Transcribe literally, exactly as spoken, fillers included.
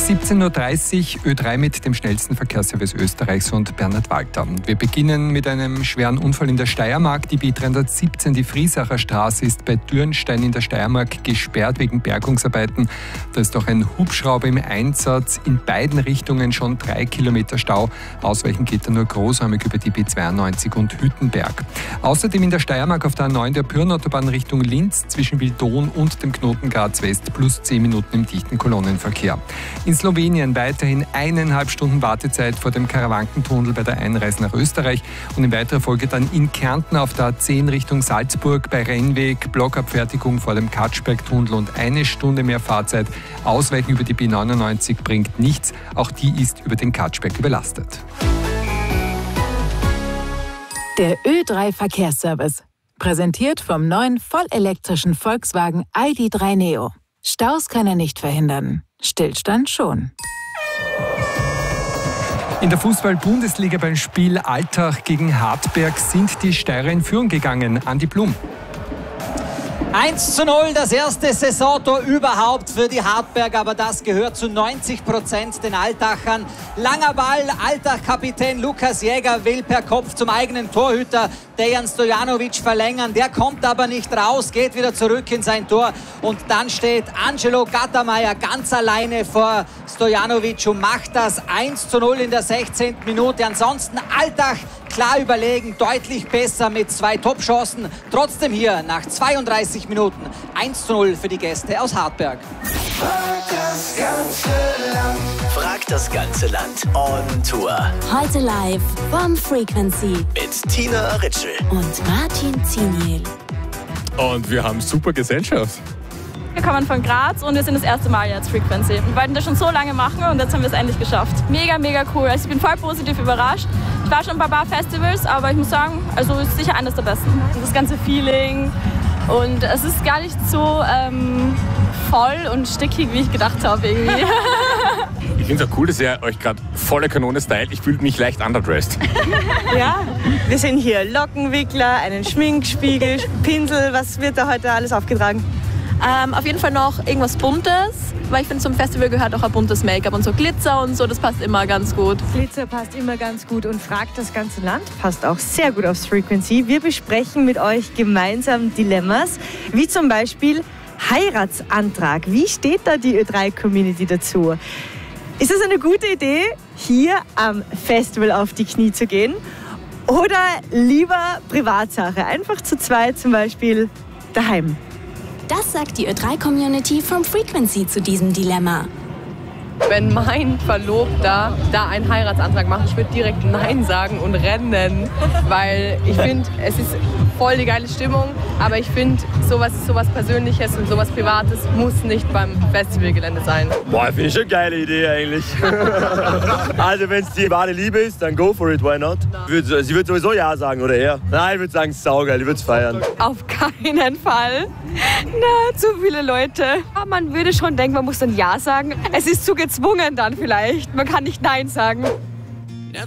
siebzehn Uhr dreißig, Ö drei mit dem schnellsten Verkehrsservice Österreichs und Bernhard Walter. Wir beginnen mit einem schweren Unfall in der Steiermark. Die B dreihundertsiebzehn, die Friesacher Straße, ist bei Dürnstein in der Steiermark gesperrt wegen Bergungsarbeiten. Da ist auch ein Hubschrauber im Einsatz. In beiden Richtungen schon drei Kilometer Stau. Ausweichen geht da nur großräumig über die B zweiundneunzig und Hüttenberg. Außerdem in der Steiermark auf der A neun der Pyrrenautobahn Richtung Linz zwischen Wildon und dem Knoten Graz West plus zehn Minuten im dichten Kolonnenverkehr. In Slowenien weiterhin eineinhalb Stunden Wartezeit vor dem Karawankentunnel bei der Einreise nach Österreich und in weiterer Folge dann in Kärnten auf der A zehn Richtung Salzburg bei Rennweg, Blockabfertigung vor dem Katschbergtunnel und eine Stunde mehr Fahrzeit. Ausweichen über die B neunundneunzig bringt nichts, auch die ist über den Katschberg überlastet. Der Ö drei Verkehrsservice, präsentiert vom neuen vollelektrischen Volkswagen I D drei Neo. Staus kann er nicht verhindern. Stillstand schon. In der Fußball-Bundesliga beim Spiel Altach gegen Hartberg sind die Steirer in Führung gegangen. Andi Blum. eins zu null, das erste Saisontor überhaupt für die Hartberg, aber das gehört zu neunzig Prozent den Altachern. Langer Ball, Altach-Kapitän Lukas Jäger will per Kopf zum eigenen Torhüter Dejan Stojanovic verlängern. Der kommt aber nicht raus, geht wieder zurück in sein Tor und dann steht Angelo Gattermeier ganz alleine vor Stojanovic und macht das eins zu null in der sechzehnten Minute. Ansonsten Altach klar überlegen, deutlich besser mit zwei Top-Chancen. Trotzdem hier nach zweiunddreißig Minuten eins zu null für die Gäste aus Hartberg. Frag das ganze Land. Frag das ganze Land on Tour. Heute live vom Frequency Mit Tina Ritschl und Martin Ziniel. Und wir haben super Gesellschaft. Wir kommen von Graz und wir sind das erste Mal jetzt Frequency. Wir wollten das schon so lange machen und jetzt haben wir es endlich geschafft. Mega, mega cool. Also ich bin voll positiv überrascht. Ich war schon bei ein paar Festivals, aber ich muss sagen, also ist sicher eines der besten. Das ganze Feeling und es ist gar nicht so ähm, voll und stickig, wie ich gedacht habe irgendwie. Ich finde es auch cool, dass ihr euch gerade volle Kanone stylt. Ich fühle mich leicht underdressed. Ja, wir sind hier Lockenwickler, einen Schminkspiegel, Pinsel. Was wird da heute alles aufgetragen? Ähm, auf jeden Fall noch irgendwas Buntes, weil ich finde, zum Festival gehört auch ein buntes Make-up und so Glitzer und so, das passt immer ganz gut. Glitzer passt immer ganz gut und fragt das ganze Land passt auch sehr gut aufs Frequency. Wir besprechen mit euch gemeinsam Dilemmas, wie zum Beispiel Heiratsantrag. Wie steht da die Ö drei Community dazu? Ist es eine gute Idee, hier am Festival auf die Knie zu gehen? Oder lieber Privatsache, einfach zu zweit zum Beispiel daheim? Das sagt die Ö drei Community vom Frequency zu diesem Dilemma. Wenn mein Verlobter da einen Heiratsantrag macht, ich würde direkt Nein sagen und rennen, weil ich finde, es ist voll die geile Stimmung, aber ich finde, sowas, sowas Persönliches und sowas Privates muss nicht beim Festivalgelände sein. Boah, finde ich eine geile Idee eigentlich. Also wenn es die wahre Liebe ist, dann go for it, why not? Würd, sie wird sowieso Ja sagen, oder er? Nein, ich würde sagen, saugeil, ich würde es feiern. Auf keinen Fall. Na, zu viele Leute. Aber man würde schon denken, man muss dann Ja sagen. Es ist zu gezwungen dann vielleicht. Man kann nicht Nein sagen.